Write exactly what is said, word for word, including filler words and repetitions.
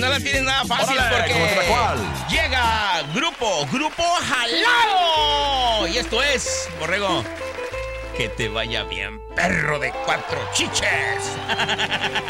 no la tienes nada fácil. Órale, porque ¿cómo te va cuál? llega Grupo, Grupo Jalado. Y esto es, Borrego, que te vaya bien, perro de cuatro chiches.